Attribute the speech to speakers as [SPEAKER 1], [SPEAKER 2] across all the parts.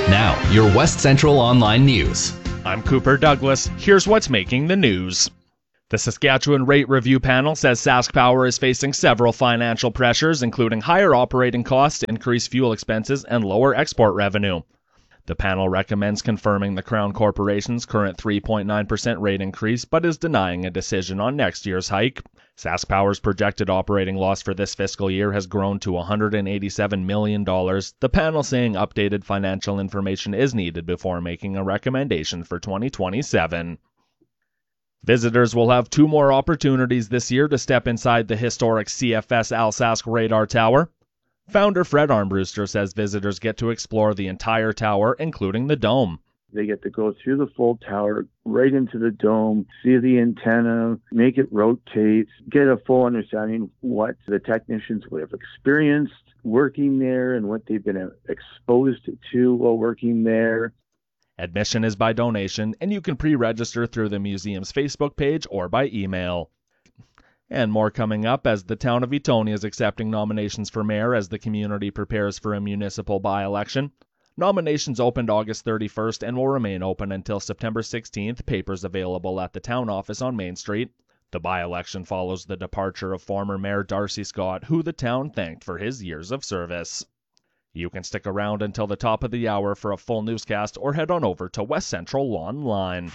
[SPEAKER 1] Now, your West Central Online News.
[SPEAKER 2] I'm Cooper Douglas. Here's what's making the news. The Saskatchewan Rate Review Panel says Sask Power is facing several financial pressures, including higher operating costs, increased fuel expenses, and lower export revenue. The panel recommends confirming the Crown Corporation's current 3.9% rate increase, but is denying a decision on next year's hike. Sask Power's projected operating loss for this fiscal year has grown to $187 million, the panel saying updated financial information is needed before making a recommendation for 2027. Visitors will have 2 more opportunities this year to step inside the historic CFS Alsask radar tower. Founder Fred Armbruster says visitors get to explore the entire tower, including the dome.
[SPEAKER 3] They get to go through the full tower, right into the dome, see the antenna, make it rotate, get a full understanding of what the technicians would have experienced working there and what they've been exposed to while working there.
[SPEAKER 2] Admission is by donation, and you can pre-register through the museum's Facebook page or by email. And more coming up as the town of Etonia is accepting nominations for mayor as the community prepares for a municipal by-election. Nominations opened August 31st and will remain open until September 16th. Papers available at the town office on Main Street. The by-election follows the departure of former Mayor Darcy Scott, who the town thanked for his years of service. You can stick around until the top of the hour for a full newscast or head on over to West Central Online.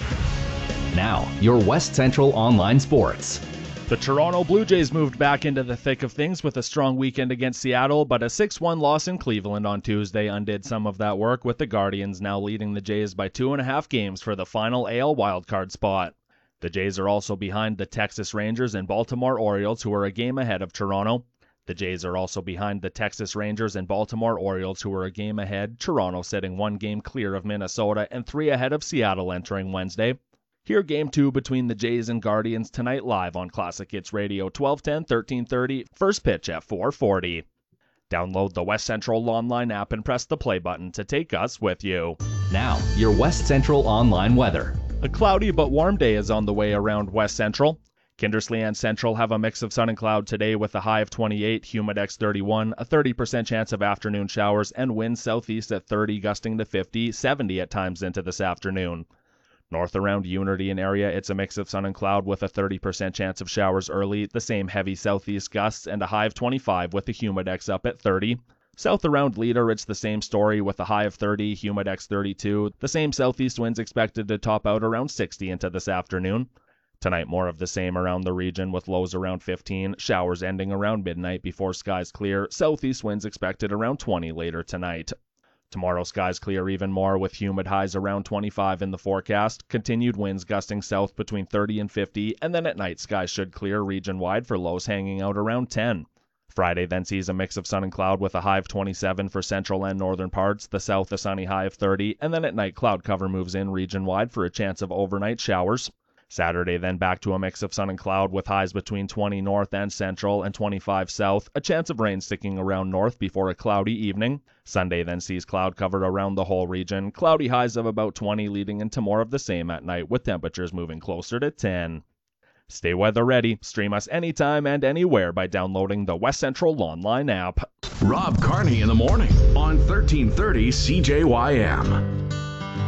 [SPEAKER 1] Now, your West Central Online Sports.
[SPEAKER 2] The Toronto Blue Jays moved back into the thick of things with a strong weekend against Seattle, but a 6-1 loss in Cleveland on Tuesday undid some of that work, with the Guardians now leading the Jays by 2.5 games for the final AL wildcard spot. The Jays are also behind the Texas Rangers and Baltimore Orioles, who are a game ahead of Toronto. The Jays are also behind the Texas Rangers and Baltimore Orioles, who are a game ahead, Toronto sitting 1 game clear of Minnesota and 3 ahead of Seattle entering Wednesday. Hear Game 2 between the Jays and Guardians tonight live on Classic Hits Radio 1210, 1330, first pitch at 4:40. Download the West Central Online app and press the play button to take us with you.
[SPEAKER 1] Now, your West Central Online weather.
[SPEAKER 2] A cloudy but warm day is on the way around West Central. Kindersley and Central have a mix of sun and cloud today with a high of 28, Humidex 31, a 30% chance of afternoon showers, and winds southeast at 30, gusting to 50, 70 at times into this afternoon. North around Unity and area, it's a mix of sun and cloud with a 30% chance of showers early, the same heavy southeast gusts, and a high of 25 with the Humidex up at 30. South around Leader, it's the same story with a high of 30, Humidex 32, the same southeast winds expected to top out around 60 into this afternoon. Tonight, more of the same around the region with lows around 15, showers ending around midnight before skies clear, southeast winds expected around 20 later tonight. Tomorrow, skies clear even more with humid highs around 25 in the forecast, continued winds gusting south between 30 and 50, and then at night skies should clear region-wide for lows hanging out around 10. Friday then sees a mix of sun and cloud with a high of 27 for central and northern parts, the south a sunny high of 30, and then at night cloud cover moves in region-wide for a chance of overnight showers. Saturday then back to a mix of sun and cloud with highs between 20 north and central and 25 south, a chance of rain sticking around north before a cloudy evening. Sunday then sees cloud cover around the whole region, cloudy highs of about 20 leading into more of the same at night with temperatures moving closer to 10. Stay weather ready. Stream us anytime and anywhere by downloading the West Central Online app.
[SPEAKER 4] Rob Carney in the morning on 1330 CJYM.